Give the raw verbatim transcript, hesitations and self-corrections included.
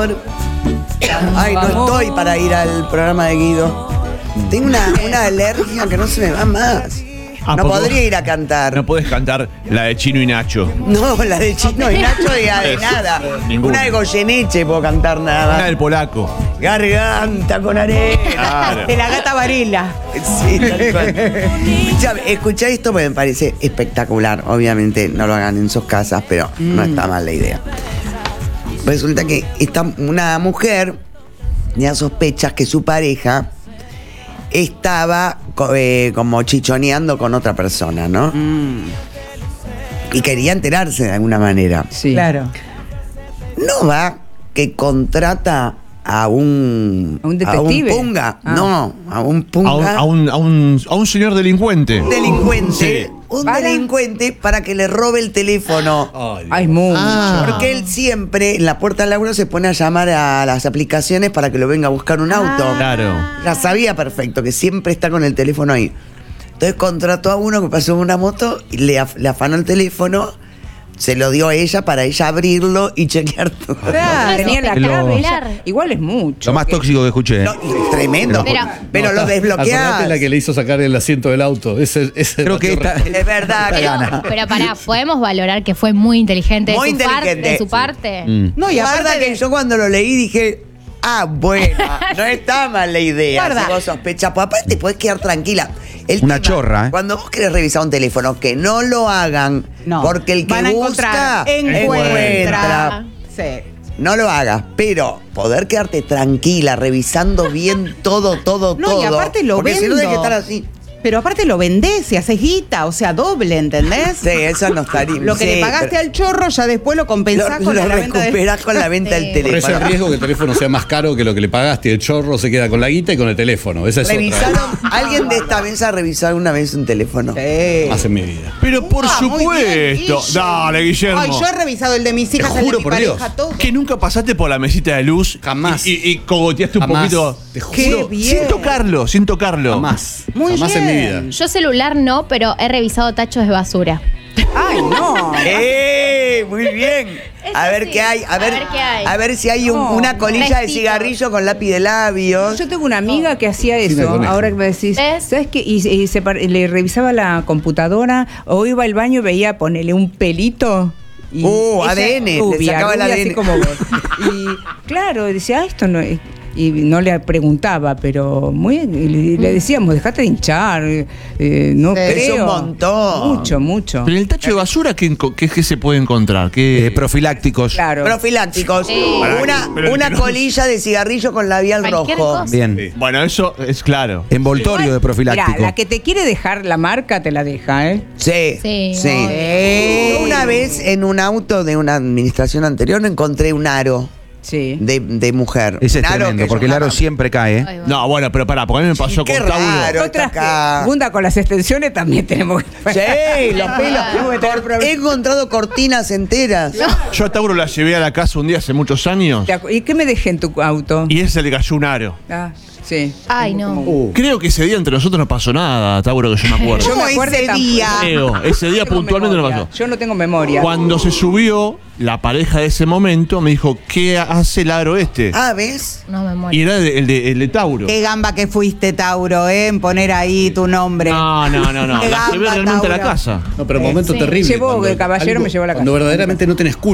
amor. Ay, no estoy para ir al programa de Guido. Tengo una, una alergia que no se me va más. Ah, no porque podría vos ir a cantar. No podés cantar la de Chino y Nacho. No, la de Chino y Nacho de, de Es, nada. ninguna. Una de Goyeneche puedo cantar nada Una más. del polaco. Garganta con arena. Claro. De la gata Varela. Sí, tal cual. Escuchá, escuchá esto porque me parece espectacular. Obviamente no lo hagan en sus casas, pero no está mal la idea. Resulta que esta, una mujer ya sospecha que su pareja estaba eh, como chichoneando con otra persona, ¿no? Mm. Y quería enterarse de alguna manera. Sí. Claro. No va que contrata a un... ¿A un detective? A un punga. Ah. No, a un punga. A un, a, un, a, un, a un señor delincuente. Un delincuente. Sí. Un ¿Para? delincuente para que le robe el teléfono. Ay, Hay mucho. Ah. Porque él siempre en la puerta del laburo se pone a llamar a las aplicaciones para que lo venga a buscar un auto. Claro. Ya sabía perfecto que siempre está con el teléfono ahí. Entonces contrató a uno que pasó en una moto y le, af- le afanó el teléfono, se lo dio a ella para ella abrirlo y chequear todo. Claro, tenía la Es lo- clave. ella- Igual es mucho. Lo más tóxico que escuché. No, tremendo. Pero, Pero- lo Acordate desbloqueás. la que le hizo sacar el asiento del auto. Ese, ese Creo que esta- Es verdad. que- Pero, pero pará, podemos valorar que fue muy inteligente de, Muy su, par- inteligente. de su parte. Mm. No, y Guarda aparte que de- yo cuando lo leí dije, ah, bueno, no está mal la idea. Guarda. Si vos sospechás, pues aparte podés quedar tranquila. El Una tema, chorra, ¿eh? Cuando vos querés revisar un teléfono, que no lo hagan, No. porque el que Van a busca encontrar, encuentra. encuentra. Sí. No lo hagas, pero poder quedarte tranquila, revisando bien todo, todo, No, todo. y aparte lo porque si no vendo. tenés que estar así. Pero aparte lo vendés y haces guita, o sea, doble, ¿entendés? Sí, eso no estaría. Lo que sí, le pagaste pero al chorro ya después lo compensás lo, con lo la venta del... recuperás con la venta del Sí. Por eso teléfono. el riesgo que el teléfono sea más caro que lo que le pagaste. El chorro se queda con la guita y con el teléfono. Esa es ¿Revisaron? otra. ¿Alguien de esta mesa ha revisado una vez un teléfono? Sí. Más en mi vida. Pero por Ah, muy bien, supuesto. Guille. Dale, Guillermo. Ay, yo he revisado el de mis hijas, el de juro mi por pareja, Dios. todo. Que nunca pasaste por la mesita de luz. Jamás. Y, y, y cogoteaste un Jamás. poquito. Te juro. Qué bien. Sin tocarlo, sin tocarlo. Jamás. Muy Jamás bien. en mi vida. Yo celular no, pero he revisado tachos de basura. Ay, no. ¡Eh! Muy bien. A ver sí. qué hay. A ver, A ver qué hay. a ver si hay un- No, una colilla de vestido. cigarrillo con lápiz de labios. Yo tengo una amiga que hacía Sin el eso, conejo. ahora que me decís, ¿Ves? ¿sabes qué? Y, y se par- le revisaba la computadora o iba al baño y veía ponerle un pelito. Y Uh, ella- A D N, le rubia, sacaba el rubia, A D N. así como vos. Y claro, decía, ah, esto no es... Y no le preguntaba, pero muy y le, le decíamos, dejate de hinchar, eh, no Sí. Es creo. un montón. Mucho, mucho. Pero en el tacho de basura, ¿qué, qué, qué se puede encontrar? ¿Qué? Eh, profilácticos. Claro. Profilácticos. Sí. Una, Pero una no- colilla de cigarrillo con labial Cualquier rojo. cosa. Bien. Bueno, eso es claro. Envoltorio de profiláctico. Mirá, la que te quiere dejar la marca te la deja, ¿eh? Sí. Sí, sí. obvio. Eh. Yo una vez en un auto de una administración anterior encontré un aro Sí. de, de mujer. Ese es Un aro tremendo, que porque yo el aro jamás- siempre cae, ¿eh? Ahí va. No, bueno, pero pará, porque a mí me pasó Qué con Tauro. raro. Otras está acá. que, Bunda, con las extensiones también tenemos que... Sí, los pelos. Tenemos que tener problemas. He encontrado cortinas enteras. Yo a Tauro la llevé a la casa un día hace muchos años ¿Te acu- ¿Y qué me dejé en tu auto? y ese le cayó un aro. Ah, sí. Ay, no. Uh, Creo que ese día entre nosotros no pasó nada, Tauro, que yo me acuerdo. Yo me ¿Cómo acuerdo ese tampoco. día? Creo, ese día No tengo puntualmente no memoria. pasó. Yo no tengo memoria. Cuando se subió, la pareja de ese momento me dijo, ¿qué hace el aro este? Ah, ¿ves? No me Y muero. era de- el de, el de Tauro. Qué gamba que fuiste, Tauro, ¿eh? En poner ahí tu nombre. No, no, no, no. Qué La llevé gamba, realmente a la Tauro. casa. no, pero momento Sí. terrible. Llevó, cuando el caballero algo- me llevó a la Cuando casa. verdaderamente no tenés culpa.